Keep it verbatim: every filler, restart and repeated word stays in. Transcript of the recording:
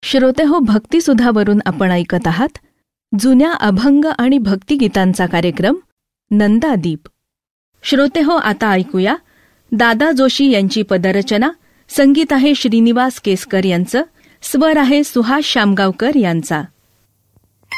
श्रोतेहो, भक्तिसुधावरून आपण ऐकत आहात जुन्या अभंग आणि भक्तिगीतांचा कार्यक्रम नंदादीप. श्रोतेहो, आता ऐकूया दादा जोशी यांची पदरचना. संगीत आहे श्रीनिवास केसकर यांचं, स्वर आहे सुहास शामगावकर यांचा.